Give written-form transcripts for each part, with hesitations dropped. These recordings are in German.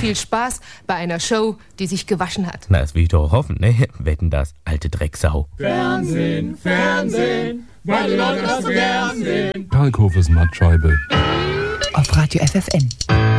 viel Spaß bei einer Show, die sich gewaschen hat. Na, das will ich doch hoffen, ne? Wetten das, alte Drecksau. Fernsehen, weil die Leute das so gern sehen. Kalkhofes Mattscheibe. Auf Radio FFN.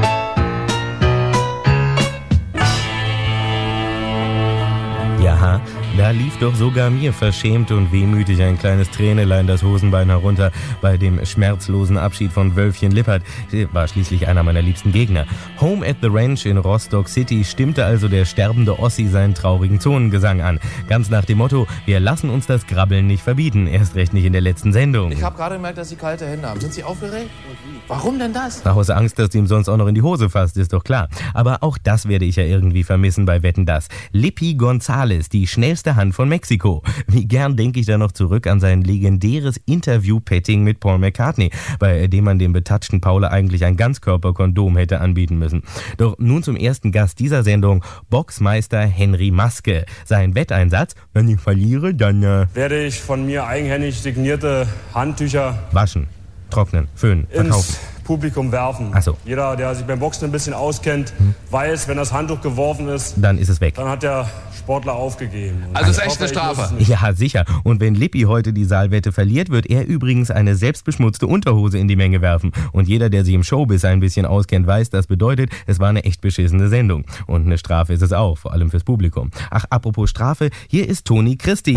Ja, da lief doch sogar mir verschämt und wehmütig ein kleines Tränelein das Hosenbein herunter bei dem schmerzlosen Abschied von Wölfchen Lippert. War schließlich einer meiner liebsten Gegner. Home at the Ranch in Rostock City stimmte also der sterbende Ossi seinen traurigen Zonengesang an. Ganz nach dem Motto, wir lassen uns das Grabbeln nicht verbieten, erst recht nicht in der letzten Sendung. Ich habe gerade gemerkt, dass Sie kalte Hände haben. Sind Sie aufgeregt? Warum denn das? Aus Angst, dass du ihm sonst auch noch in die Hose fasst, ist doch klar. Aber auch das werde ich ja irgendwie vermissen bei Wetten, das. Lippi González, die schnellste Hand von Mexiko. Wie gern denke ich da noch zurück an sein legendäres Interview-Petting mit Paul McCartney, bei dem man dem betatschten Paul eigentlich ein Ganzkörperkondom hätte anbieten müssen. Doch nun zum ersten Gast dieser Sendung, Boxmeister Henry Maske. Sein Wetteinsatz, wenn ich verliere, dann werde ich von mir eigenhändig signierte Handtücher waschen, trocknen, föhnen, verkaufen. Ins Publikum werfen. Ach so. Jeder, der sich beim Boxen ein bisschen auskennt, weiß, wenn das Handtuch geworfen ist, dann ist es weg. Dann hat der Sportler aufgegeben. Also ist echt eine Strafe. Ja, sicher. Und wenn Lippi heute die Saalwette verliert, wird er übrigens eine selbstbeschmutzte Unterhose in die Menge werfen. Und jeder, der sich im Showbiz ein bisschen auskennt, weiß, das bedeutet, es war eine echt beschissene Sendung. Und eine Strafe ist es auch, vor allem fürs Publikum. Ach, apropos Strafe, hier ist Toni Christie.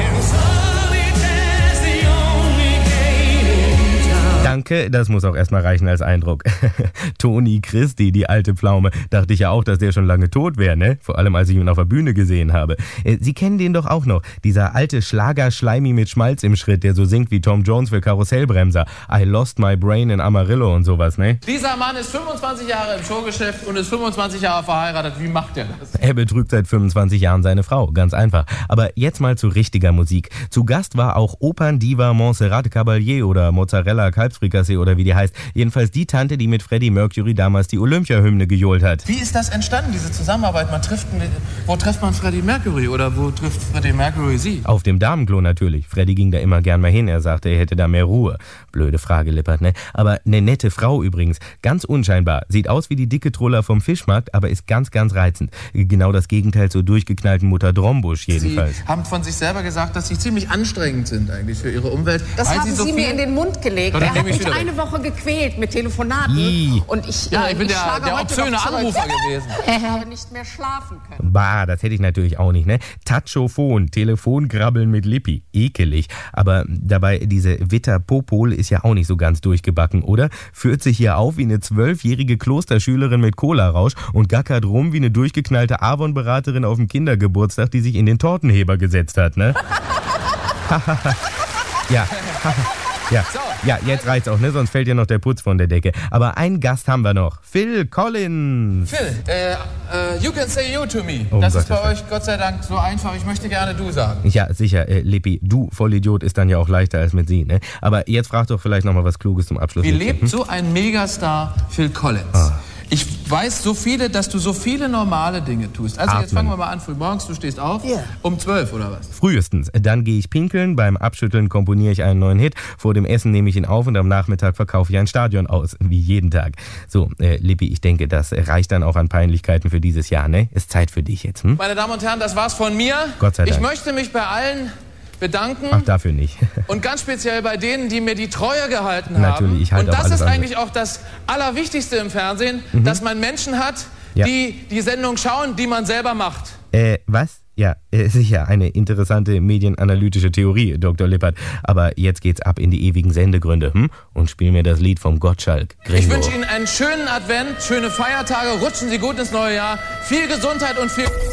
Danke, das muss auch erstmal reichen als Eindruck. Toni Christie, die alte Pflaume. Dachte ich ja auch, dass der schon lange tot wäre, ne? Vor allem, als ich ihn auf der Bühne gesehen habe. Sie kennen den doch auch noch. Dieser alte Schlager-Schleimi mit Schmalz im Schritt, der so singt wie Tom Jones für Karussellbremser. I lost my brain in Amarillo und sowas, ne? Dieser Mann ist 25 Jahre im Showgeschäft und ist 25 Jahre verheiratet. Wie macht der das? Er betrügt seit 25 Jahren seine Frau, ganz einfach. Aber jetzt mal zu richtiger Musik. Zu Gast war auch Operndiva Montserrat Caballé oder Mozzarella Kalbsfrikassee oder wie die heißt. Jedenfalls die Tante, die mit Freddie Mercury damals die Olympia-Hymne gejohlt hat. Wie ist das entstanden, diese Zusammenarbeit? Wo trifft man Freddie Mercury oder wo trifft Freddie Mercury Sie? Auf dem Damenklo natürlich. Freddie ging da immer gern mal hin. Er sagte, er hätte da mehr Ruhe. Blöde Frage, Lippert, ne? Aber eine nette Frau übrigens. Ganz unscheinbar. Sieht aus wie die dicke Troller vom Fischmarkt, aber ist ganz, ganz reizend. Genau das Gegenteil zur durchgeknallten Mutter Drombusch jedenfalls. Sie haben von sich selber gesagt, dass Sie ziemlich anstrengend sind eigentlich für Ihre Umwelt. Das haben Sie mir in den Mund gelegt. Er hat mich eine Woche gequält mit Telefonaten. Und ich bin der obszöne Anrufer gewesen. Ich habe nicht mehr schlafen können. Bah, das hätte ich natürlich auch nicht, ne? Tachophon, Telefongrabbeln mit Lippi. Ekelig. Aber dabei, diese Witter Popol ist ja auch nicht so ganz durchgebacken, oder? Führt sich hier auf wie eine 12-jährige Klosterschülerin mit Cola-Rausch und gackert rum wie eine durchgeknallte Avon-Beraterin auf dem Kindergeburtstag, die sich in den Tortenheber gesetzt hat, ne? Ja. Ja, jetzt reicht's auch, ne? Sonst fällt ja noch der Putz von der Decke. Aber einen Gast haben wir noch. Phil Collins. Phil, you can say you to me. Oh, das Gott, ist bei euch Gott sei Dank so einfach. Ich möchte gerne du sagen. Ja, sicher, Lippi. Du, Vollidiot, ist dann ja auch leichter als mit sie, ne? Aber jetzt frag doch vielleicht noch mal was Kluges zum Abschluss. Wie lebt so ein Megastar Phil Collins? Oh. Ich weiß dass du so viele normale Dinge tust. Also jetzt fangen wir mal an, frühmorgens, du stehst auf, um 12 oder was? Frühestens. Dann gehe ich pinkeln, beim Abschütteln komponiere ich einen neuen Hit, vor dem Essen nehme ich ihn auf und am Nachmittag verkaufe ich ein Stadion aus, wie jeden Tag. So, Lippi, ich denke, das reicht dann auch an Peinlichkeiten für dieses Jahr, ne? Ist Zeit für dich jetzt, hm? Meine Damen und Herren, das war's von mir. Gott sei Dank. Ich möchte mich bei allen bedanken. Ach, dafür nicht. Und ganz speziell bei denen, die mir die Treue gehalten haben. Natürlich, ich halte und auch das alles ist andere. eigentlich auch das Allerwichtigste im Fernsehen, dass man Menschen hat, die die Sendung schauen, die man selber macht. Was? Ja, sicher, eine interessante medienanalytische Theorie, Dr. Lippert. Aber jetzt geht's ab in die ewigen Sendegründe, Und spiel mir das Lied vom Gottschalk. Gringo. Ich wünsche Ihnen einen schönen Advent, schöne Feiertage, rutschen Sie gut ins neue Jahr, viel Gesundheit und viel...